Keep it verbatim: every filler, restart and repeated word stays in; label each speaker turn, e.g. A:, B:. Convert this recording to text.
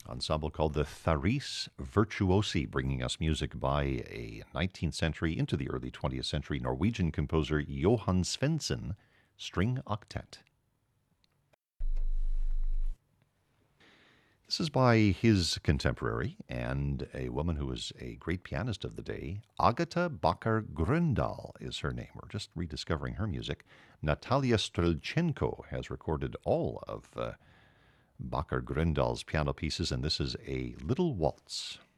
A: ensemble called the Tharis Virtuosi, bringing us music by a nineteenth century into the early twentieth century Norwegian composer Johann Svensson String Octet. This is by his contemporary and a woman who was a great pianist of the day. Agata Bakker Grøndahl is her name. We're just rediscovering her music. Natalia Strelchenko has recorded all of uh, Bakker Grøndahl's piano pieces, and this is a little waltz.